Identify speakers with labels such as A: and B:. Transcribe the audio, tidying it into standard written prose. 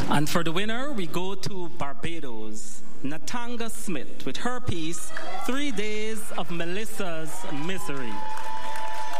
A: And for the winner, we go to Barbados. Natanga Smith with her piece, 3 Days of Melissa's Misery.